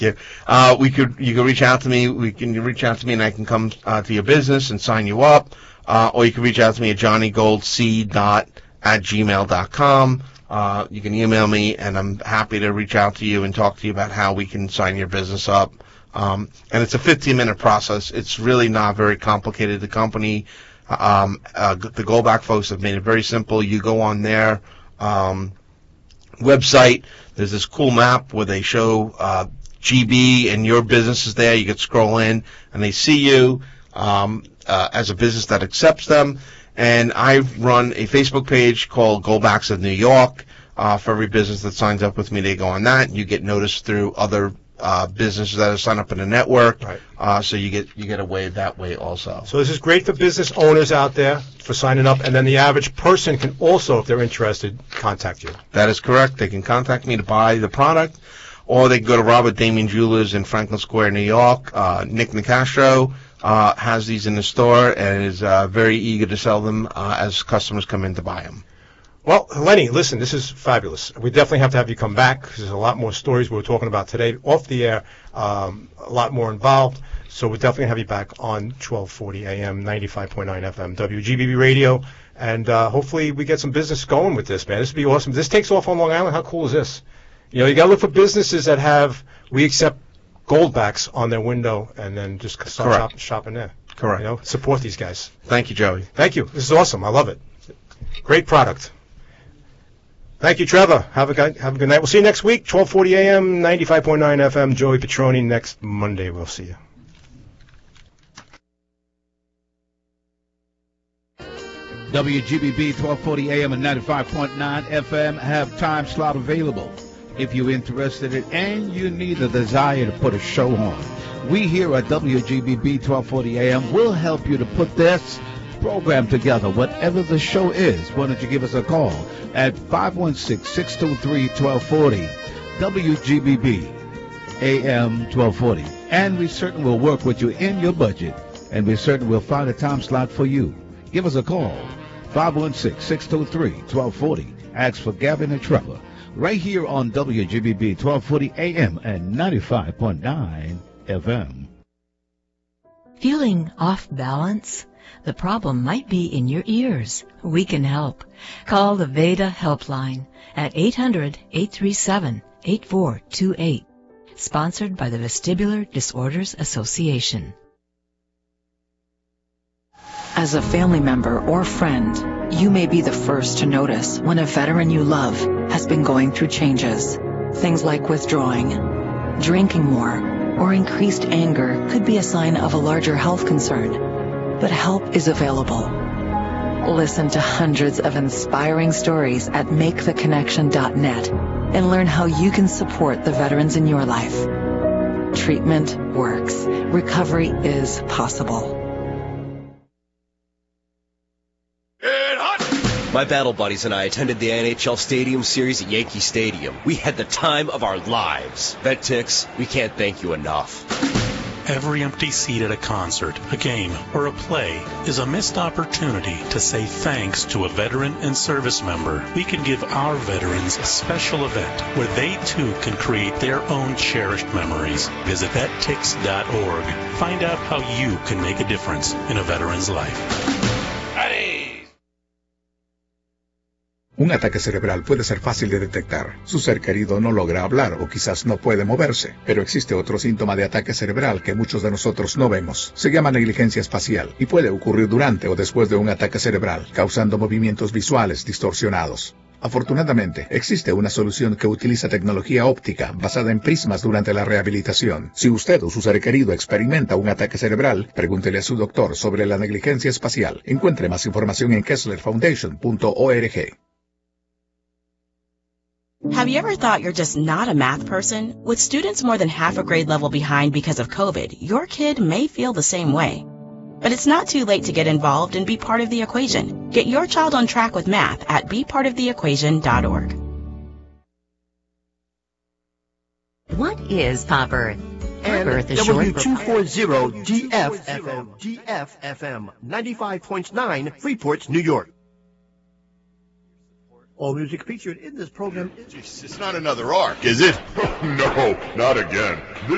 you. You can reach out to me. Reach out to me, and I can come to your business and sign you up. Or you can reach out to me at johnnygoldc.@gmail.com. You can email me, and I'm happy to reach out to you and talk to you about how we can sign your business up. And it's a 15-minute process. It's really not very complicated. The company, the Goldback folks have made it very simple. You go on their website. There's this cool map where they show GB and your business is there. You can scroll in, and they see you as a business that accepts them. And I run a Facebook page called Goldbacks of New York. For every business that signs up with me, they go on that. You get noticed through other businesses that have signed up in the network. Right. So you get a way that way also. So this is great for business owners out there for signing up, and then the average person can also, if they're interested, contact you. That is correct. They can contact me to buy the product, or they can go to Robert Damien Jewelers in Franklin Square, New York. Nick Nicastro has these in the store and is very eager to sell them as customers come in to buy them. Well, Lenny, listen, this is fabulous. We definitely have to have you come back because there's a lot more stories we were talking about today off the air, a lot more involved. So we're definitely have you back on 1240 AM, 95.9 FM, WGBB Radio, and hopefully we get some business going with this, man. This would be awesome. This takes off on Long Island. How cool is this? You got to look for businesses that we accept Goldbacks on their window, and then just start shopping there. Correct. Support these guys. Thank you, Joey. Thank you. This is awesome. I love it. Great product. Thank you, Trevor. Have a good night. We'll see you next week, 1240 AM, 95.9 FM. Joey Petroni next Monday. We'll see you. WGBB 1240 AM and 95.9 FM have time slot available. If you're interested in and you need a desire to put a show on, we here at WGBB 1240 AM will help you to put this program together, whatever the show is. Why don't you give us a call at 516-623-1240, WGBB AM 1240. And we certainly will work with you in your budget, and we certainly will find a time slot for you. Give us a call, 516-623-1240. Ask for Gavin and Trevor, right here on WGBB 1240 AM and 95.9 FM. Feeling off balance? The problem might be in your ears. We can help. Call the Veda Helpline at 800-837-8428. Sponsored by the Vestibular Disorders Association. As a family member or friend, you may be the first to notice when a veteran you love has been going through changes. Things like withdrawing, drinking more, or increased anger could be a sign of a larger health concern. But help is available. Listen to hundreds of inspiring stories at MakeTheConnection.net and learn how you can support the veterans in your life. Treatment works. Recovery is possible. My battle buddies and I attended the NHL Stadium Series at Yankee Stadium. We had the time of our lives. VetTix, we can't thank you enough. Every empty seat at a concert, a game, or a play is a missed opportunity to say thanks to a veteran and service member. We can give our veterans a special event where they too can create their own cherished memories. Visit vettix.org. Find out how you can make a difference in a veteran's life. Un ataque cerebral puede ser fácil de detectar. Su ser querido no logra hablar o quizás no puede moverse, pero existe otro síntoma de ataque cerebral que muchos de nosotros no vemos. Se llama negligencia espacial y puede ocurrir durante o después de un ataque cerebral, causando movimientos visuales distorsionados. Afortunadamente, existe una solución que utiliza tecnología óptica basada en prismas durante la rehabilitación. Si usted o su ser querido experimenta un ataque cerebral, pregúntele a su doctor sobre la negligencia espacial. Encuentre más información en kesslerfoundation.org. Have you ever thought you're just not a math person? With students more than half a grade level behind because of COVID, your kid may feel the same way. But it's not too late to get involved and be part of the equation. Get your child on track with math at bepartoftheequation.org. What is Pop Earth? Pop Earth is short for W240 GFFM 95.9 Freeport, New York. All music featured in this program is... It's not another arc, is it? No, not again. This